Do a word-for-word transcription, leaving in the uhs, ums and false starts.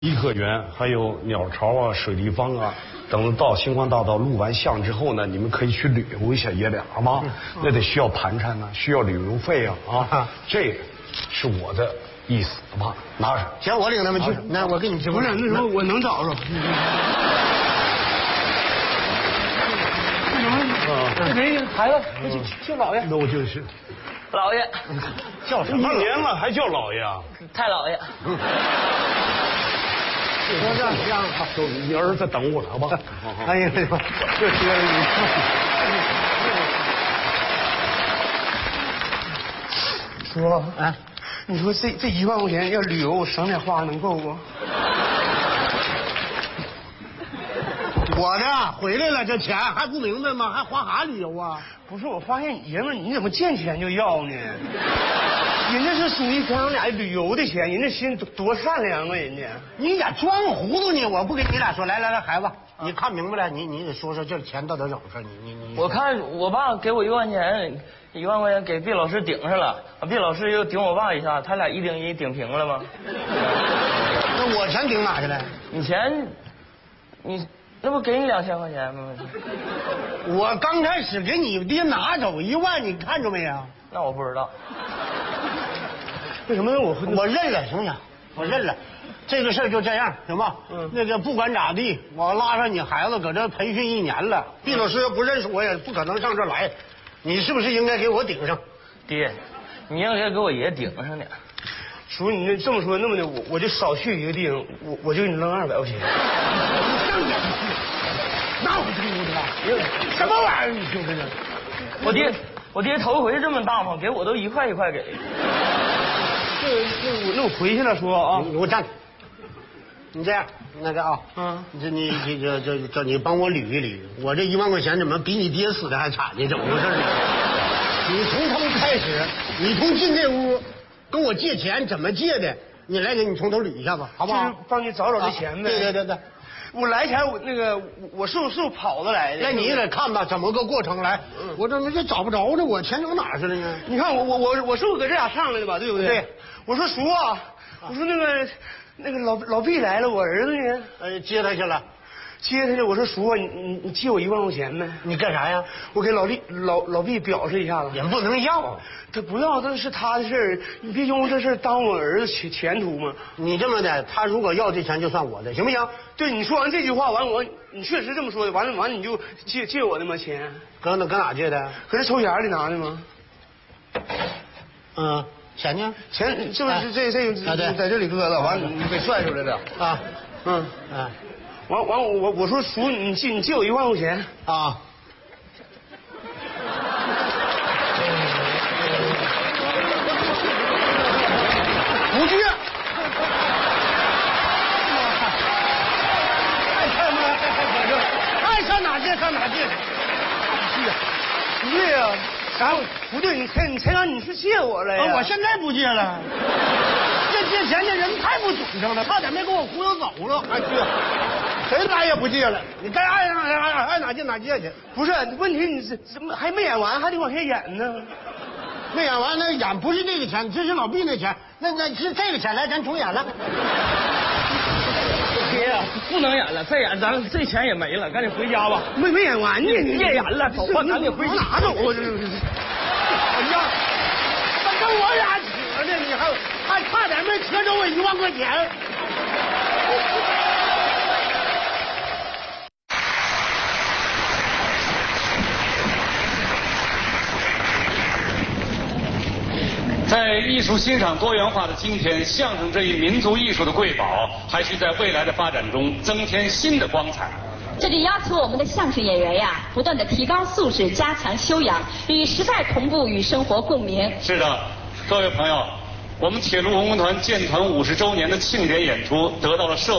颐和园还有鸟巢啊、水立方啊，等到星光大道录完像之后呢，你们可以去旅游一下爷俩，好吗？那得需要盘缠呢，需要旅游费啊啊！这是我的意思，好吧？拿着。 行，我领他们去。那我给你支付。 不是，那时候我能找着。那什么？那谁孩子？就就姥爷。 那我就是。 老爷。 叫什么？一年了还叫老爷啊？ 太老爷。 说这样这样，就你儿子等我了，好吧？ 哎呀，这车你。 说，哎，你说这这一万块钱要旅游，我省点花能够不？ 我呢，回来了，这钱还不明白吗？还花啥旅游啊？ 不是，我发现爷们你怎么见钱就要呢？人家是属于咱俩旅游的钱，人家心多多善良啊！人家你俩装糊涂呢！我不跟你俩说，来来来，孩子，你看明白了，你你得说说这钱到底怎么回事？你你你， 我看我爸给我一万块钱，一万块钱给毕老师顶上了，毕老师又顶我爸一下，他俩一顶一顶平了吗？ 那我钱顶哪去了？ 你钱，你那不给你两千块钱吗？ 我刚开始给你爹拿走一万，你看着没有？ 那我不知道。 为什么我我认了，行不行？我认了，这个事儿就这样，行吧？嗯。那个不管咋地，我拉上你孩子搁这培训一年了，毕老师要不认识我，也不可能上这儿来。你是不是应该给我顶上？ 爹，你应该给我爷顶上点。 叔，你这这么说，那么的，我我就少去一个地方，我我就给你扔二百块钱。 上哪去？那我这屋子了？什么玩意儿？你说这个？ 我爹，我爹头回这么大方，给我都一块一块给。 那那我那我回去了说啊， 你给我站。你这样，那个啊，嗯，这你这这这这你帮我捋一捋，我这一万块钱怎么比你爹死的还惨呢？怎么回事呢？你从头开始，你从进这屋跟我借钱怎么借的？你来给你从头捋一下吧，好不好？ 就是帮你找找这钱呗。 对对对对。 我来前我那个我是是跑着来的， 那你也得看吧，怎么个过程来？嗯、我怎么就找不着呢？我钱走哪去了呢？ 你看我我我我是不是搁这俩上来的吧？对不对？ 对。 我说叔啊，我说那个那个老老毕来了，我儿子呢？ 呃，接他去了。 接他去，我说叔啊，你你你借我一万块钱呗？ 你干啥呀？ 我给老毕老老毕表示一下子。 也不能要， 他不要，这是他的事儿，你别因为这事耽误我儿子前前途嘛。 你这么的，他如果要这钱就算我的，行不行？ 对，你说完这句话完我，你确实这么说的，完了完了你就借借我的嘛钱。 搁那搁哪借的？ 搁这抽匣里拿的吗？ 嗯，钱呢？ 钱就是这这这在这里搁的，完了你给拽出来的啊， 嗯啊。 完完我我我说叔，你借你借我一万块钱啊！不借，爱看吗？爱上哪借上哪借。 不对呀，啥不对？你才你才让你是借我了呀！ 我现在不借了。这借钱的人太不准成了，差点没给我忽悠走了。哎去，谁来也不借了，你该爱上爱爱哪借哪借去。 不是，问题你这怎么还没演完，还得往下演呢？ 没演完，那演不是这个钱，这是老毕那钱，那那是这个钱，来咱重演了。 爹呀，不能演了，再演咱这钱也没了，赶紧回家吧。 没没演完呢， 你别演了，走吧，赶紧回家。 哪走啊？这哎呀，那跟我俩扯呢，你还还差点没扯走我一万块钱。 在艺术欣赏多元化的今天，相声这一民族艺术的瑰宝，还需在未来的发展中增添新的光彩。 这就要求我们的相声演员呀，不断的提高素质，加强修养，与时代同步，与生活共鸣。 是的，各位朋友，我们铁路文工团建团五十周年的庆典演出得到了社